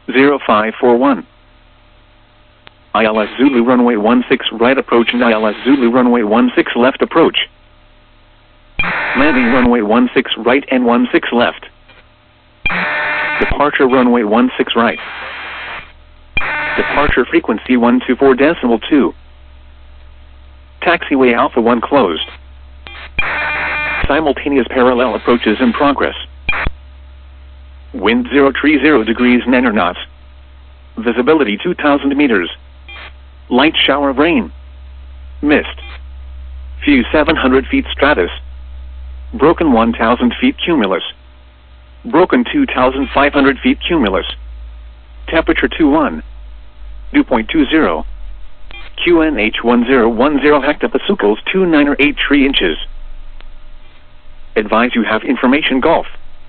0541. ILS Zulu runway 16 right approach and ILS Zulu runway 16 left approach. Landing runway 16 right and 16 left. Departure runway 16 right. Departure frequency 124.2. Taxiway Alpha 1 closed. Simultaneous parallel approaches in progress. Wind 030 degrees 9 knots. Visibility 2,000 meters. Light shower of rain. Mist. Few 700 feet stratus. Broken 1,000 feet cumulus. Broken 2,500 feet cumulus. Temperature 21. Dew point 20. QNH 1010 hectopascals 2983 inches. Advise you have information Gulf.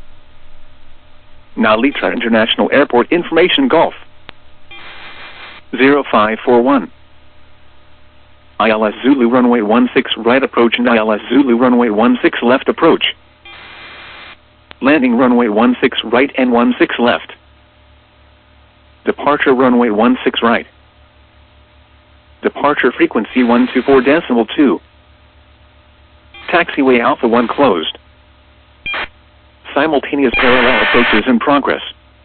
Nalitra International Airport information Gulf. 0541. ILS Zulu runway 16 right approach and ILS Zulu runway 16 left approach. Landing runway 16 right and 16 left. Departure runway 16 right. Departure frequency 124.2. Taxiway Alpha 1 closed. Simultaneous parallel approaches in progress.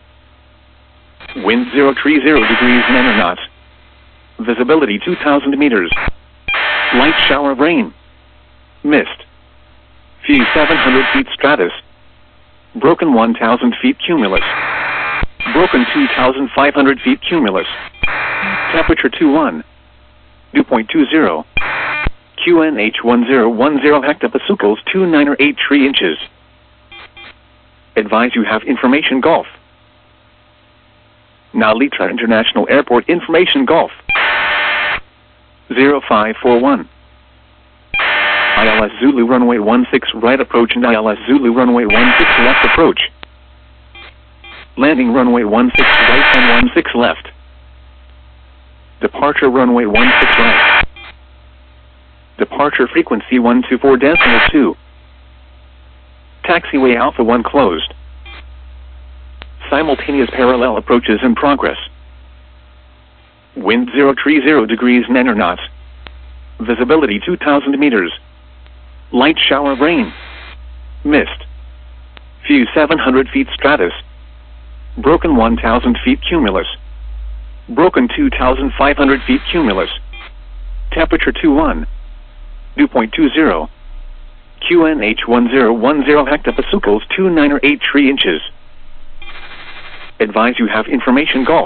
Wind 030 degrees 9 knots. Visibility 2,000 meters. Light shower of rain. Mist. Few 700 feet stratus. Broken 1,000 feet cumulus. Broken 2,500 feet cumulus. Temperature 21. Dew point 20. QNH 1010 hectopascals 2983 inches. Advise you have information Gulf. Nalitra International Airport information Gulf. 0541. ILS Zulu runway 16 right approach and ILS Zulu runway 16 left approach. Landing runway 16 right and 16 left. Departure runway 16 right. Departure frequency 124.2. Taxiway Alpha 1 closed. Simultaneous parallel approaches in progress. Wind 030 degrees 9 knots. Visibility 2,000 meters. Light shower of rain. Mist. Few 700 feet stratus. Broken 1,000 feet cumulus. Broken 2,500 feet cumulus. Temperature 21. Dew point 20. QNH 1010 hectopascals 2983 inches. Advise you have information Gulf.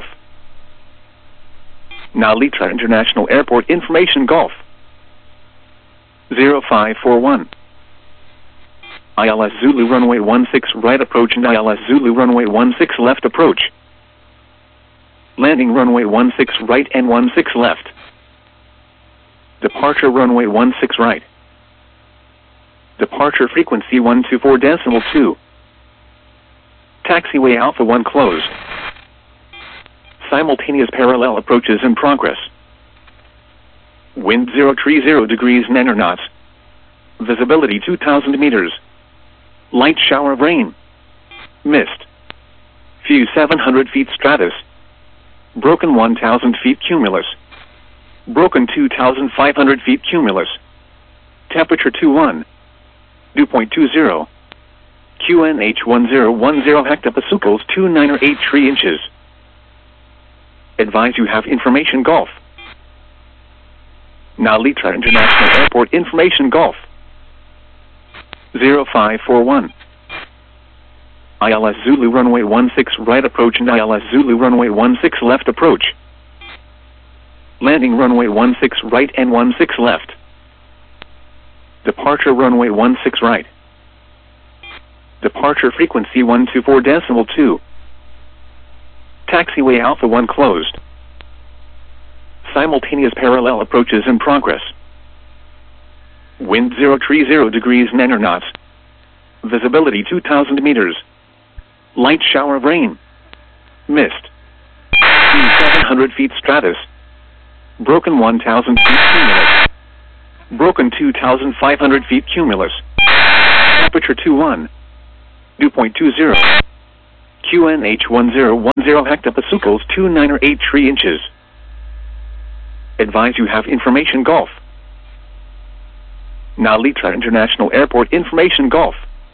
Nalitra International Airport information Gulf. 0541. ILS Zulu runway 16 right approach and ILS Zulu runway 16 left approach. Landing runway 16 right and 16 left. Departure runway 16 right. Departure frequency 124.2. Taxiway Alpha 1 closed. Simultaneous parallel approaches in progress. Wind 030 degrees 9 knots. Visibility 2,000 meters. Light shower of rain. Mist. Few 700 feet stratus. Broken 1,000 feet cumulus. Broken 2,500 feet cumulus. Temperature 21. Dew point 20. QNH 1010 hectopascals 2983 inches. Advise you have information Gulf. Nalitra International Airport information Gulf. 0541. ILS Zulu runway 16 right approach and ILS Zulu runway 16 left approach. Landing runway 16 right and 16 left. Departure runway 16 right. Departure frequency 124.2. Taxiway Alpha 1 closed. Simultaneous parallel approaches in progress. Wind 030 degrees 9 knots. Visibility 2,000 meters. Light shower of rain. Mist. 700 feet stratus. Broken 1,000 feet cumulus. Broken 2,500 feet cumulus. Temperature 21. Dew point 20. QNH 1010 hectopascals 293 inches. Advise you have information Golf. Nalitra International Airport information Golf.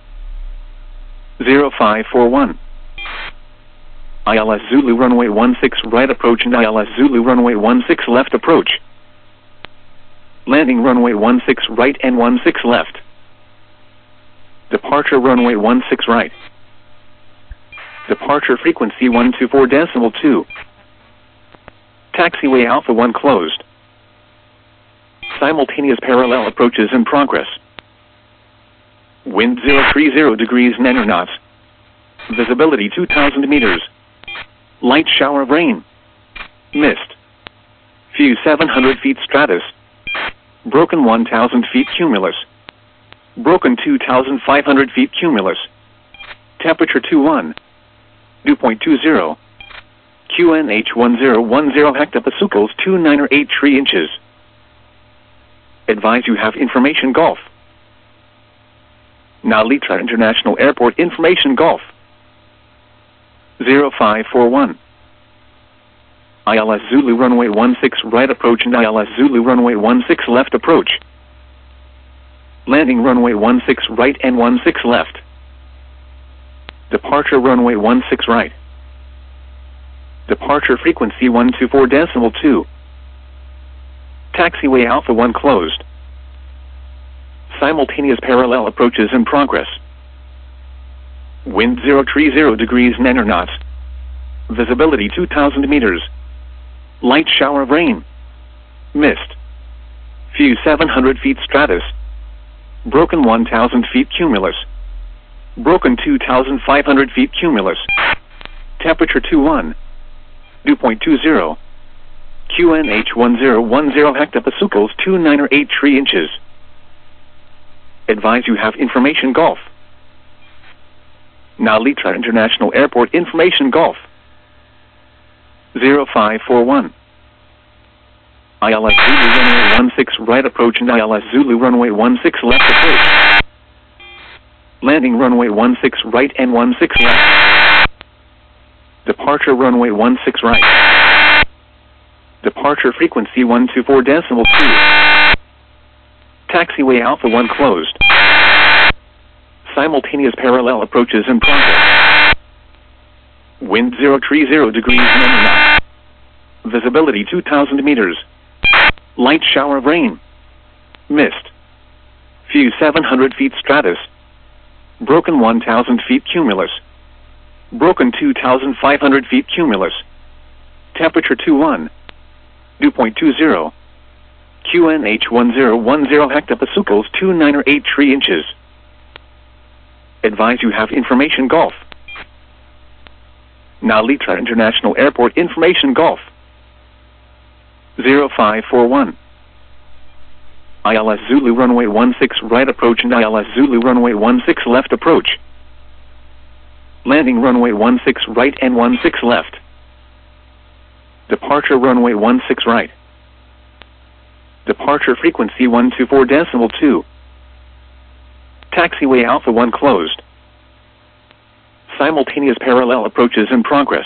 0541. ILS Zulu runway 16 right approach and ILS Zulu runway 16 left approach. Landing runway 16 right and 16 left. Departure runway 16 right. Departure frequency 124.2. Taxiway Alpha 1 closed. Simultaneous parallel approaches in progress. Wind 030 degrees 9 knots. Visibility 2,000 meters. Light shower of rain. Mist. Few 700 feet stratus. Broken 1,000 feet cumulus. Broken 2,500 feet cumulus. Temperature 21. Dew point 20. QNH 1010 hectopascals 293 inches. Advise you have information Golf. Nalitra International Airport information Golf. 0541. ILS Zulu runway 16 right approach and ILS Zulu runway 16 left approach. Landing runway 16 right and 16 left. Departure runway 16 right. Departure frequency 124.2. Taxiway Alpha 1 closed. Simultaneous parallel approaches in progress. Wind 030 degrees 9 knots. Visibility 2,000 meters. Light shower of rain. Mist. Few 700 feet stratus. Broken 1,000 feet cumulus. Broken 2,500 feet cumulus. Temperature 21. Dew point 20. QNH 1010 hectopascals 293 inches. Advise you have information Golf. Nalitra International Airport information Golf. 0541. ILS Zulu runway 16 right approach and ILS Zulu runway 16 left approach. Landing runway 16 right and 16 left. Departure runway 16 right. Departure frequency 124.2. Taxiway Alpha 1 closed. Simultaneous parallel approaches in progress. Wind 030 degrees 9 knots. Visibility 2,000 meters. Light shower of rain. Mist. Few 700 feet stratus. Broken 1,000 feet cumulus. Broken 2,500 feet cumulus. Temperature 21. Dew point 20. QNH 1010 hectopascals 293 inches. Advise you have information Golf. Nalitra International Airport information Golf. 0541. ILS Zulu runway 16 right approach and ILS Zulu runway 16 left approach. Landing runway 16 right and 16 left. Departure runway 16 right. Departure frequency 124.2. Taxiway Alpha 1 closed. Simultaneous parallel approaches in progress.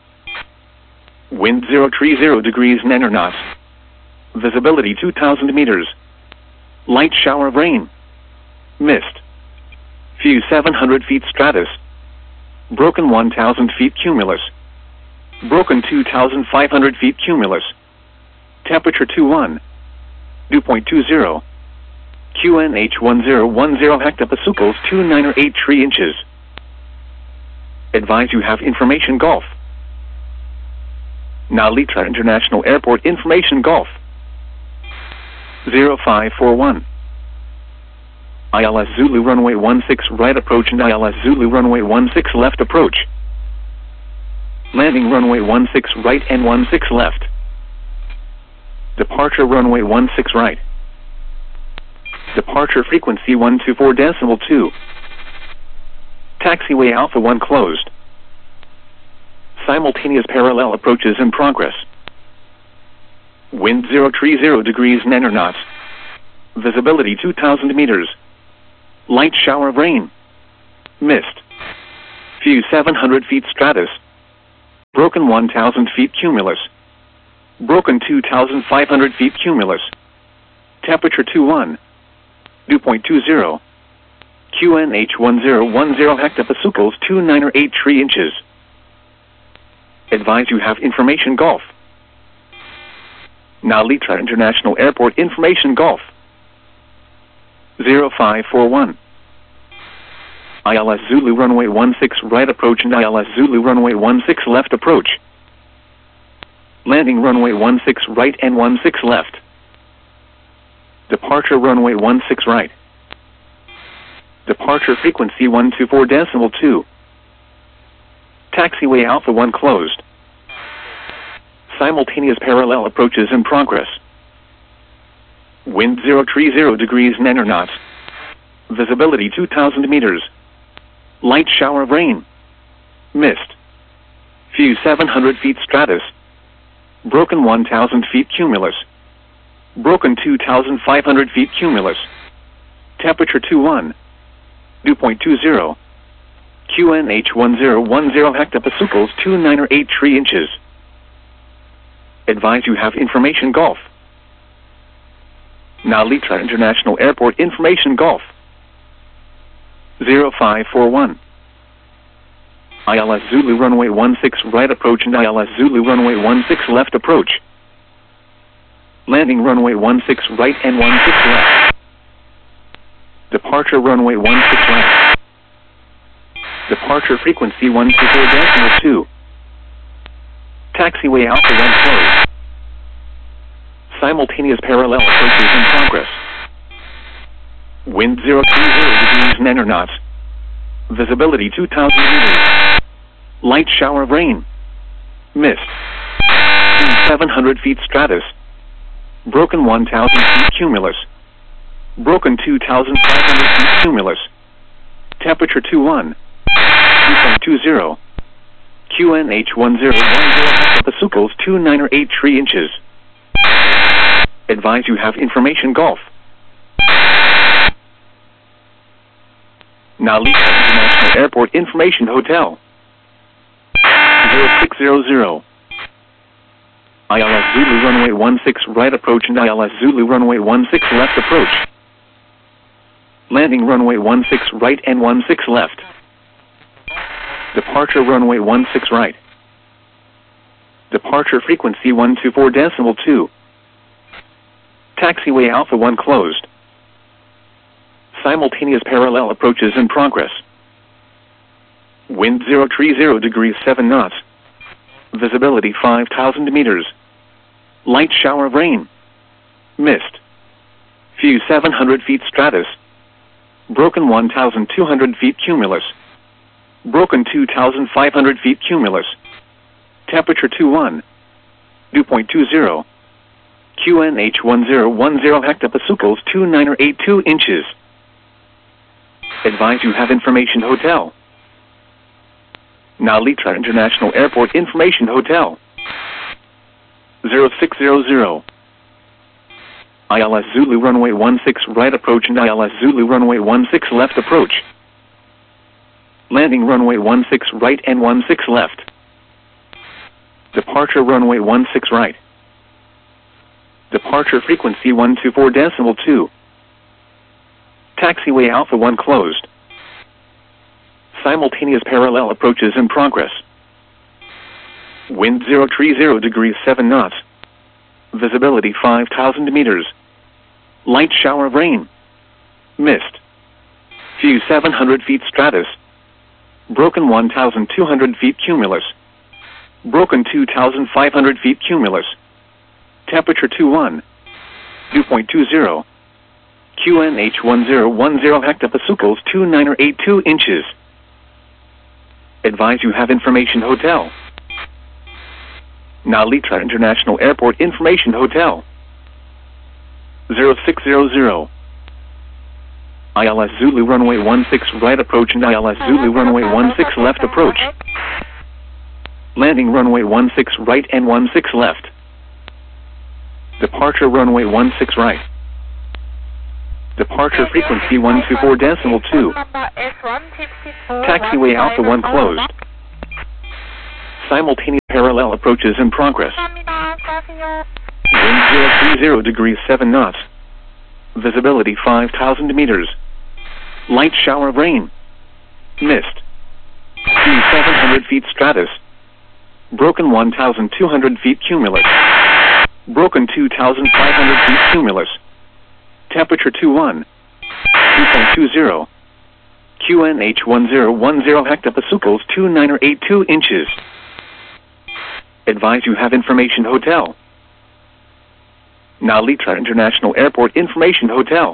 Wind 030 degrees 9 knots. Visibility 2,000 meters. Light shower of rain. Mist. Few 700 feet stratus. Broken 1,000 feet cumulus. Broken 2,500 feet cumulus. Temperature 21. Dew point 20. QNH 1010 hectopascals 293 inches. Advise you have information Golf. Nalitra International Airport information Golf. 0541. ILS Zulu runway 16 right approach and ILS Zulu runway 16 left approach. Landing runway 16 right and 16 left. Departure runway 16 right. Departure frequency 124.2. Taxiway Alpha 1 closed. Simultaneous parallel approaches in progress. Wind 030 degrees 9 knots. Visibility 2,000 meters. Light shower of rain. Mist. View 700 feet stratus. Broken 1,000 feet cumulus. Broken 2,500 feet cumulus. Temperature 21. Dew point 20. QNH 1010 hectopascals 2983 inches. Advise you have information Golf. Now Litra International Airport information Golf. 0541. ILS Zulu runway 16 right approach and ILS Zulu runway 16 left approach. Landing runway 16 right and 16 left. Departure runway 16 right. Departure frequency 124.2. Taxiway Alpha 1 closed. Simultaneous parallel approaches in progress. Wind 030 degrees 9 knots. Visibility 2,000 meters. Light shower of rain. Mist. View 700 feet stratus. Broken 1,000 feet cumulus. Broken 2,500 feet cumulus. Temperature 21. Dew point 20. QNH 1010 hectopascals 2983 inches. Advise you have information Golf. Now Litra International Airport information Golf. 0541. ILS Zulu runway 16 right approach and ILS Zulu runway 16 left approach. Landing runway 16 right and 16 left. Departure runway 16 right. Departure frequency 124.2. Taxiway Alpha 1 closed. Simultaneous parallel approaches in progress. Wind 030 degrees 9 knots. Visibility 2,000 meters. Light shower of rain. Mist. 700 feet stratus. Broken 1,000 feet cumulus. Broken 2,500 feet cumulus. Temperature 21. Dew point 20. QNH 1010 hectopascals 2983 inches. Advise you have information Golf. Now Litra International Airport information Hotel. 0600. ILS Zulu runway 16 right approach and ILS Zulu runway 16 left approach. Landing runway 16 right and 16 left. Departure runway 16 right. Departure frequency 124.2. Taxiway Alpha 1 closed. Simultaneous parallel approaches in progress. Wind 030 degrees 7 knots. Visibility 5,000 meters. Light shower of rain. Mist. View 700 feet stratus. Broken 1,200 feet cumulus. Broken 2,500 feet cumulus. Temperature 21. Dew point 20. QNH 1010 hectopascals 2982 inches. Advise you have information Hotel. Now Litra International Airport information Hotel. 0600. ILS Zulu runway 16 right approach and ILS Zulu runway 16 left approach. Landing runway 16 right and 16 left. Departure runway 16 right. Departure frequency 124.2. Taxiway Alpha 1 closed. Simultaneous parallel approaches in progress. Wind 030 degrees 7 knots. Visibility 5,000 meters. Light shower of rain. Mist. View 700 feet stratus. Broken 1,200 feet cumulus. Broken 2,500 feet cumulus. Temperature 21. Dew point 20. QNH 1010 hectopascals 2982 inches. Advise you have information Hotel. Now Litra International Airport information Hotel. 0600. ILS Zulu runway 16 right approach and ILS Zulu runway 16 left approach. Landing runway 16 right and 16 left. Departure runway 16 right. Departure frequency 124.2. Taxiway Alpha 1 closed. Simultaneous parallel approaches in progress. Wind 030 degrees 7 knots. Visibility 5,000 meters. Light shower of rain. Mist. 700 feet stratus. Broken 1,200 feet cumulus. Broken 2,500 feet cumulus. Temperature 2.20. QNH 1010 hectopascals 2982 inches. Advise you have information hotel. Nalitra International Airport Information Hotel.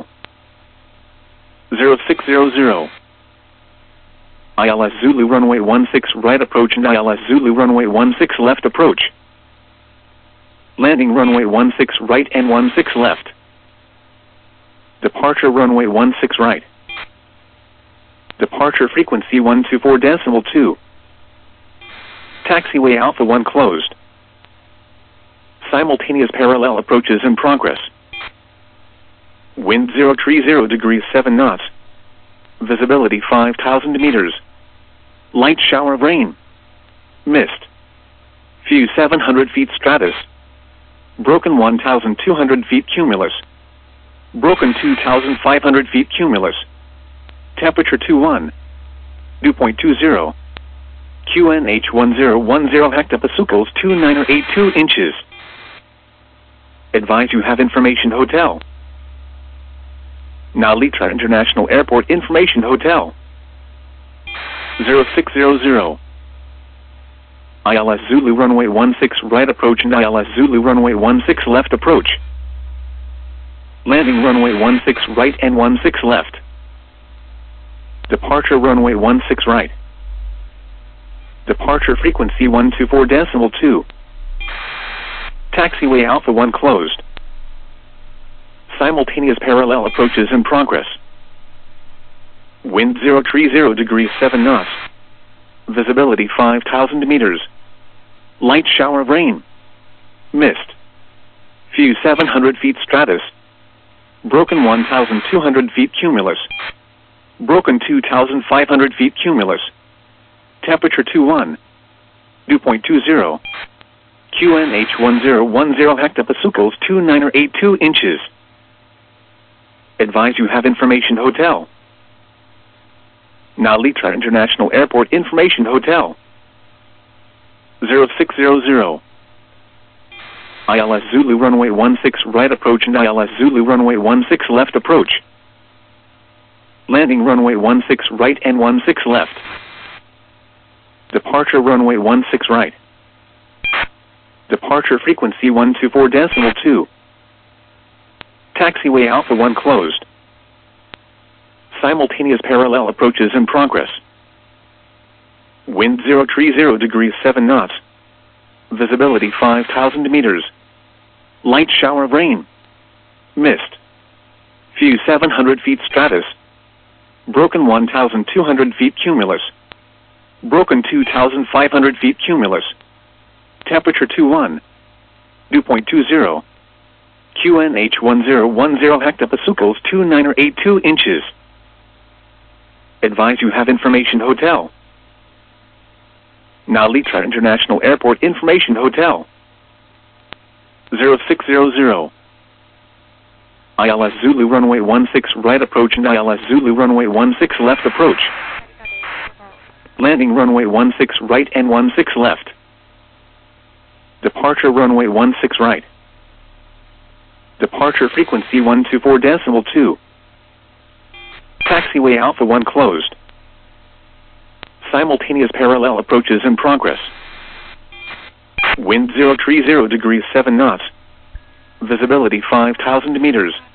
0600. ILS Zulu runway 16 right approach and ILS Zulu runway 16 left approach. Landing runway 16 right and 16 left. Departure runway 16 right. Departure frequency 124.2. Taxiway Alpha 1 closed. Simultaneous parallel approaches in progress. Wind 030 degrees 7 knots. Visibility 5,000 meters. Light shower of rain. Mist. Few 700 feet stratus. Broken 1,200 feet cumulus. Broken 2,500 feet cumulus. Temperature 2.20. QNH 1010 hectopascals 2982 inches. Advise you have information hotel. Nalitra International Airport Information Hotel. 0600. ILS Zulu runway 16 right approach and ILS Zulu runway 16 left approach. Landing runway 16 right and 16 left. Departure runway 16 right. Departure frequency 124.2. Taxiway Alpha 1 closed. Simultaneous parallel approaches in progress. Wind 030 degrees 7 knots. Visibility 5,000 meters. Light shower of rain. Mist. Few 700 feet stratus. Broken 1,200 feet cumulus. Broken 2,500 feet cumulus. Temperature 2.20. QNH 1010 hectopascals 2982 inches. Advise you have information hotel. Nalitra International Airport Information Hotel. 0600. ILS Zulu runway 16 right approach and ILS Zulu runway 16 left approach. Landing runway 16 right and 16 left. Departure runway 16 right. Departure frequency 124.2. Taxiway Alpha 1 closed. Simultaneous parallel approaches in progress. Wind 030 degrees 7 knots. Visibility 5,000 meters. Light shower of rain. Mist. Few 700 feet stratus. Broken 1,200 feet cumulus. Broken 2,500 feet cumulus. Temperature 2.20. QNH 1010 hectopascals 2982 inches. Advise you have information hotel. Nalitra International Airport Information Hotel. 0600. ILS Zulu runway 16 right approach and ILS Zulu runway 16 left approach. Landing runway 16 right and 16 left. Departure runway 16 right. Departure frequency 124.2. Taxiway Alpha 1 closed. Simultaneous parallel approaches in progress. Wind 030 degrees 7 knots. Visibility 5,000 meters.